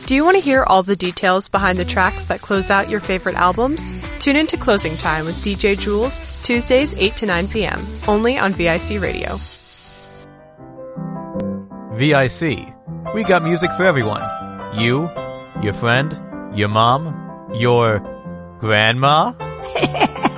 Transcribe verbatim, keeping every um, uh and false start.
Do you want to hear all the details behind the tracks that close out your favorite albums? Tune in to Closing Time with D J Jules, Tuesdays eight to nine p.m., only on V I C Radio. V I C. We got music for everyone. You, your friend, your mom, your grandma.